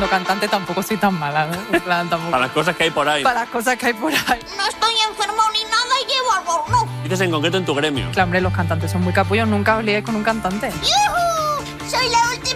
siendo cantante tampoco soy tan mala, ¿no? En plan, tampoco. Para las cosas que hay por ahí. Para las cosas que hay por ahí. No estoy enfermo ni nada y llevo albornoz. Dices en concreto en tu gremio. Claro, hombre, los cantantes son muy capullos. Nunca os liéis con un cantante. ¡Yujú! Soy la última.